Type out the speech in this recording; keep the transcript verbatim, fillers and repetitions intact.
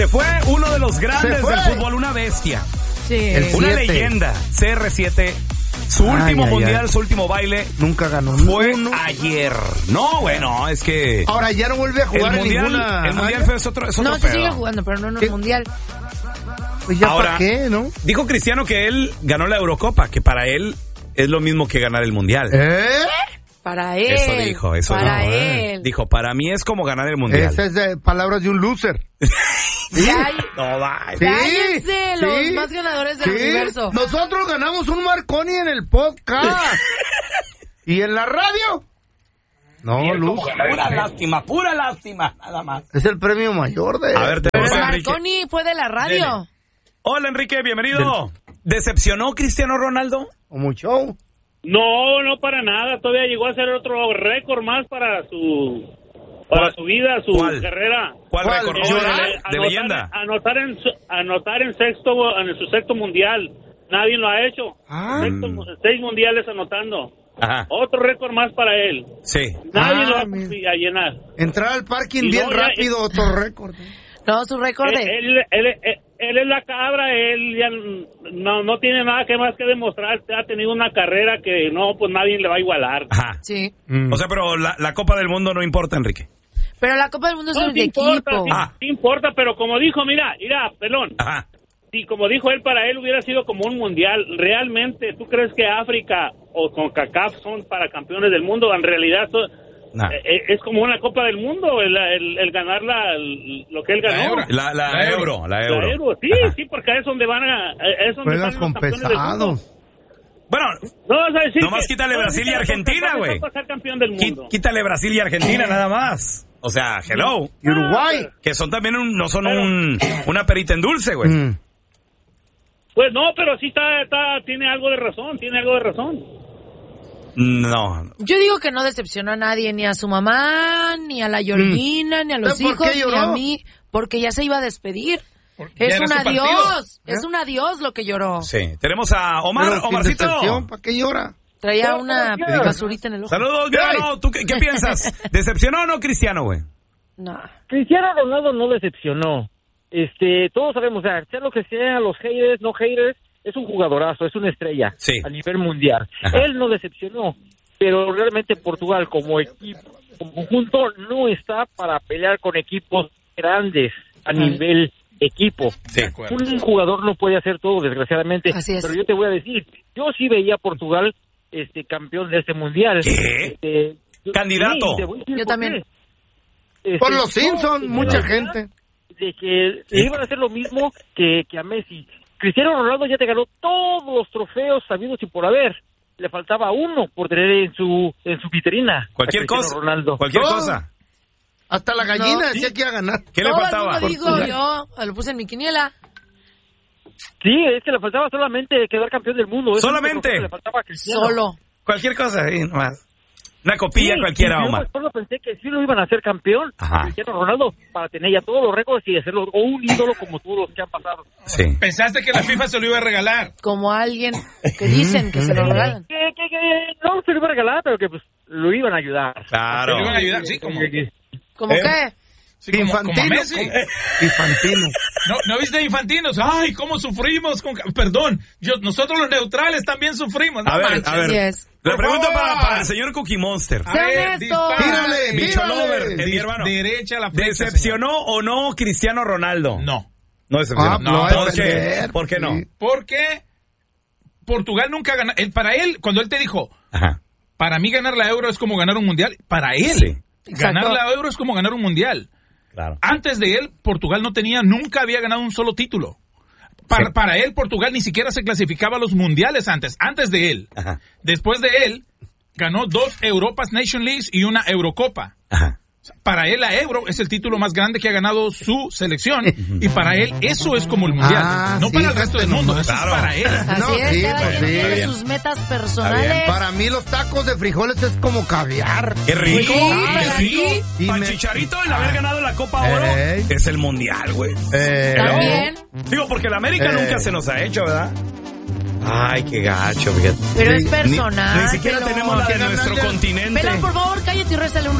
Se fue uno de los grandes del fútbol, una bestia. Sí. Una leyenda. C R siete. Su Ay, último ay, mundial, ay. su último baile. Nunca ganó. Fue no, no. ayer. No, bueno, es que... Ahora ya no vuelve a jugar el en mundial, ninguna... el mundial fue es otro, es otro No, se pedo. sigue jugando, pero no en ¿Qué? el mundial. Pues ya Ahora, para qué, ¿no? Dijo Cristiano que él ganó la Eurocopa, que para él es lo mismo que ganar el mundial. ¿Eh? Para él. Eso dijo, eso Para dijo. él. Dijo, para mí es como ganar el mundial. Esas es de palabras de un loser. Sí. No, va. Sí, Cállense, los sí, más ganadores del sí. universo. Nosotros ganamos un Marconi en el podcast. ¿Y en la radio? No, Luz. Pura lástima, pura lástima, nada más. Es el premio mayor de... A ver, te Pero vamos el a Enrique. Marconi fue de la radio. Hola, Enrique, bienvenido. ¿Decepcionó Cristiano Ronaldo? O mucho. No, no para nada. Todavía llegó a hacer otro récord más para su para ¿Cuál? su vida, su ¿Cuál? carrera. ¿Cuál ¿Cuál? récord? ¿Llorar? ¿De, de Anotar- leyenda? Anotar en su, anotar en sexto en su sexto mundial. Nadie lo ha hecho. Ah. Sexto mu- seis mundiales anotando. Ajá, Otro récord más para él. sí. Nadie Ah, lo va a, mira. a llenar. Entrar al parking Y bien no, ya- rápido, otro récord. No, su récord Él, de... él, él, él- él es la cabra, él ya no, no tiene nada que más que demostrar. Ha tenido una carrera que no, pues nadie le va a igualar. Ajá. Sí. Mm. O sea, pero la, la Copa del Mundo no importa, Enrique. Pero la Copa del Mundo es No, el sí de importa, equipo. sí, Ah. sí importa, pero como dijo, mira, mira, pelón. Ajá. Sí, como dijo él, para él hubiera sido como un mundial. ¿Realmente tú crees que África o CONCACAF son para campeones del mundo? En realidad son, Nah. eh, es como una Copa del Mundo, el, el, el ganar la, el- lo que él ganó. La, la, La euro, Euro. la La euro. Euro, sí, Ajá. sí, porque es donde van a... Es donde Juegas van los con campeones del mundo. pesados. Bueno, No vas a decir Nomás que- quítale no, Brasil y quítale Argentina, CONCACAF, güey. es para ser campeón del qui- mundo. quítale Brasil y Argentina nada más. O sea, hello. Y Uruguay. Que son también un, no son un, una perita en dulce, güey. Mm. Pues no, pero sí está, está, tiene algo de razón, tiene algo de razón. No. Yo digo que no decepcionó a nadie, ni a su mamá, ni a la Georgina, ni a los ¿Sabes por hijos, qué ni lloró? a mí, porque ya se iba a despedir. Porque ya Es era un su partido. adiós, ¿Eh? es un adiós lo que lloró. Sí. Tenemos a Omar, Pero sin Omarcito. decepción, ¿para qué llora? Traía No, una no, no. basurita en el ojo. Saludos, Diano. ¿Tú qué, qué piensas? ¿Decepcionó o no Cristiano, güey? No. Cristiano Ronaldo no decepcionó. Este, todos sabemos, o sea, sea lo que sea, los haters, no haters, es un jugadorazo, es una estrella Sí. a nivel mundial. Ajá. Él no decepcionó, pero realmente Portugal como equipo, como conjunto, no está para pelear con equipos grandes a nivel equipo. Sí. Un jugador no puede hacer todo, desgraciadamente. Así es. Pero yo te voy a decir, yo sí veía a Portugal este campeón de este mundial. ¿Qué? Este, yo- Candidato. sí, te voy a decir Yo por también. qué. Este, Por los yo Simpsons, tenía mucha la idea gente. de que le iban a hacer lo mismo que, que a Messi. Cristiano Ronaldo ya te ganó todos los trofeos sabidos y por haber. Le faltaba uno por tener en su en su vitrina. Cualquier a Cristiano cosa. Ronaldo. Cualquier Todo. cosa. Hasta la gallina No, decía sí. que iba a ganar. ¿Qué le Todo faltaba? el mundo digo yo, lo puse en mi quiniela. Sí, es que le faltaba solamente quedar campeón del mundo. Eso Solamente. es lo que le faltaba a Cristiano. Solo. Cualquier cosa, sí, nomás. Una copilla Sí, cualquiera, y yo Omar. solo pensé que sí lo iban a hacer campeón. Ajá. Cristiano Ronaldo para tener ya todos los récords y hacerlo o un ídolo como todos los que han pasado. Sí. Pensaste que la FIFA se lo iba a regalar. Como alguien que dicen que se lo regalan. Que, que, que no se lo iban a regalar, pero que pues lo iban a ayudar. Claro. Se lo iban a ayudar, sí, como, ¿Cómo ¿Eh? qué? sí, como, como a Infantino. Messi. Infantino. ¿No, ¿No viste Infantinos? Ay, cómo sufrimos. Con... Perdón, yo, nosotros los neutrales también sufrimos. No A ver, manches. a ver. Yes. La Por pregunta favor. para, para el señor Cookie Monster. A ¡Sé ver, honesto! dispara. Tírale, Bicho tírale. Lover, es mi Dis- hermano. Derecha a la flecha, ¿Decepcionó o no Cristiano Ronaldo? señor. No. No decepcionó. Ah, No, lo va a ¿por qué? defender. ¿Por qué no? Sí. Porque Portugal nunca ganó. Él, para él, cuando él te dijo, Ajá. para mí ganar la Euro es como ganar un mundial, para él, Sí. ganar Exacto. la Euro es como ganar un mundial. Claro. Antes de él, Portugal no tenía, nunca había ganado un solo título. Para, Sí. para él, Portugal ni siquiera se clasificaba a los mundiales antes, antes de él. Ajá. Después de él, ganó dos Europas Nation Leagues y una Eurocopa. Ajá. Para él la Euro es el título más grande que ha ganado su selección y para él eso es como el mundial, Ah, no sí, para el resto del mundo, eso claro. es para él. Así No, es, sí, cada pues quien sí. tiene Bien. sus metas Está personales. Para mí los tacos de frijoles es como caviar. ¡Qué rico! Sí, Ah, para sí. ti. Y Para el me- Chicharito el haber ganado la Copa Oro Ey. es el mundial, güey. Eh, También. Digo, porque la América Eh. nunca se nos ha hecho, ¿verdad? Ay, qué gacho, fíjate. Pero Sí. es personal. Ni siquiera Pelón. tenemos la de Que nuestro ganarle- continente. Pelón, por favor, cállate y rézale un